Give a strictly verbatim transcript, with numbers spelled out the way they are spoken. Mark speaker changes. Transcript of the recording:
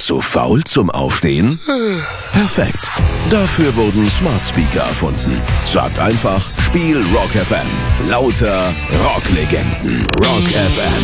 Speaker 1: Zu faul zum Aufstehen? Perfekt. Dafür wurden Smart Speaker erfunden. Sagt einfach, Spiel Rock F M. Lauter Rocklegenden. Rock F M.